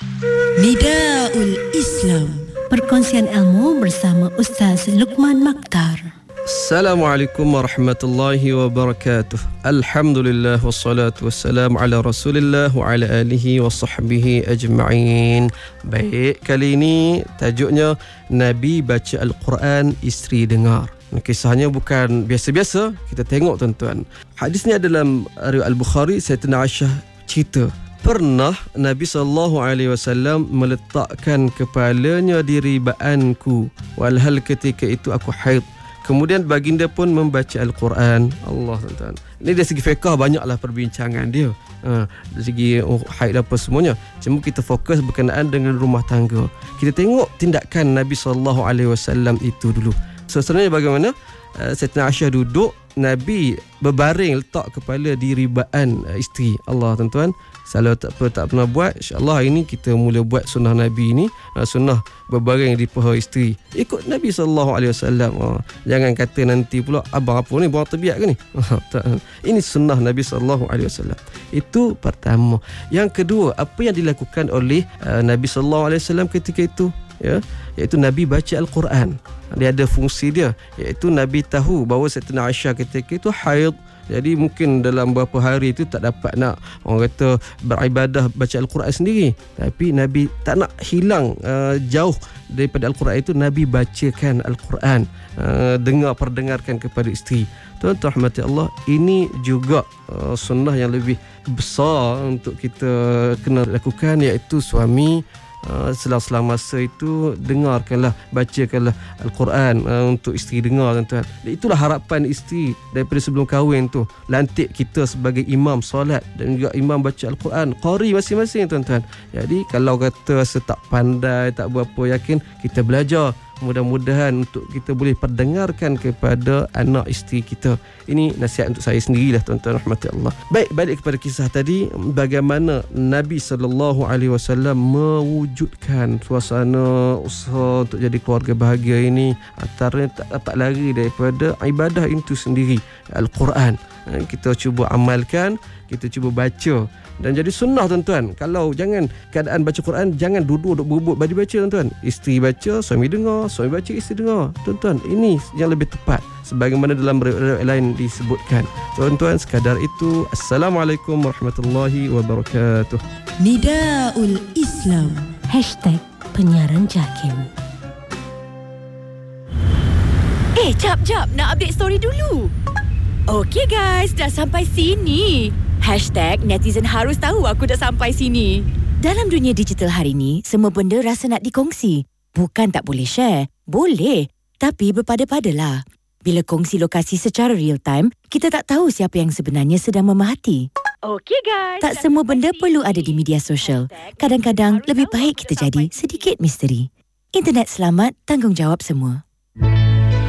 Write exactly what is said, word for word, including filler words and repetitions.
Nidaul Islam, perkongsian ilmu bersama Ustaz Luqman Makhtar. Assalamualaikum warahmatullahi wabarakatuh. Alhamdulillah wassalatu wassalamu ala Rasulillah wa ala alihi wa sahbihi ajma'in. Baik, kali ini tajuknya Nabi baca Al-Quran, isteri dengar. Kisahnya bukan biasa-biasa, kita tengok tuan-tuan. Hadis ni adalah riwayat Al-Bukhari. Sayyidina Aisyah cerita, pernah Nabi sallallahu alaihi wasallam meletakkan kepalanya di ribaanku walhal ketika itu aku haid. Kemudian baginda pun membaca Al-Quran. Allah, tuan-tuan. Ini dari segi fiqah banyaklah perbincangan dia. Ha, dari segi oh, haid apa semuanya. Cuma kita fokus berkenaan dengan rumah tangga. Kita tengok tindakan Nabi sallallahu alaihi wasallam itu dulu. Sebenarnya bagaimana? Uh, Sayyidina Aisyah duduk, Nabi berbaring letak kepala di ribaan uh, isteri. Allah, tuan-tuan. Selalu tak, apa, tak pernah buat. InsyaAllah hari ini kita mula buat sunnah Nabi ni, uh, sunnah berbaring di paha isteri. Ikut Nabi sallallahu alaihi wasallam. Uh, jangan kata nanti pula, abang apa ni, buang terbiak ke ni? Uh, ini sunnah Nabi sallallahu alaihi wasallam. Itu pertama. Yang kedua, apa yang dilakukan oleh uh, Nabi sallallahu alaihi wasallam ketika itu? Ya, iaitu Nabi baca Al-Quran. Dia ada fungsi dia, iaitu Nabi tahu bahawa Sayyidina Aisyah ketika itu haid. Jadi mungkin dalam beberapa hari itu tak dapat nak, orang kata, beribadah baca Al-Quran sendiri. Tapi Nabi tak nak hilang uh, jauh daripada Al-Quran itu. Nabi bacakan Al-Quran, uh, dengar perdengarkan kepada isteri. Tuan-tuan rahmati Allah, ini juga uh, sunnah yang lebih besar untuk kita kena lakukan, iaitu suami Uh, selang-selang masa itu dengarkanlah, bacakanlah Al-Quran uh, untuk isteri dengar, tuan-tuan. Itulah harapan isteri daripada sebelum kahwin tu. Lantik kita sebagai imam solat dan juga imam baca Al-Quran, qari masing-masing, tuan-tuan. Jadi kalau kata rasa tak pandai, tak berapa yakin, kita belajar. Mudah-mudahan untuk kita boleh perdengarkan kepada anak isteri kita. Ini nasihat untuk saya sendirilah, tuan-tuan rahmati Allah. Baik, balik kepada kisah tadi, bagaimana Nabi sallallahu alaihi wasallam mewujudkan suasana usaha untuk jadi keluarga bahagia ini. Antaranya tak dapat lari daripada ibadah itu sendiri, Al-Quran. Kita cuba amalkan, kita cuba baca. Dan jadi sunnah, tuan-tuan. Kalau jangan keadaan baca Quran, jangan duduk duduk berebut baju baca, tuan-tuan. Isteri baca, suami dengar, suami baca, isteri dengar. Tuan-tuan, ini yang lebih tepat sebagaimana dalam riwayat lain disebutkan. Tuan-tuan, sekadar itu. Assalamualaikum warahmatullahi wabarakatuh. Nidaul Islam, hashtag penyiaran JAKIM. Eh, jap-jap, nak update story dulu. Okey guys, dah sampai sini. Hashtag netizen harus tahu aku dah sampai sini. Dalam dunia digital hari ni, semua benda rasa nak dikongsi. Bukan tak boleh share. Boleh. Tapi berpada-padalah. Bila kongsi lokasi secara real time, kita tak tahu siapa yang sebenarnya sedang memerhati. Okey guys. Tak semua benda perlu ada di media sosial. Kadang-kadang lebih baik kita jadi sedikit misteri. Internet selamat, tanggungjawab semua.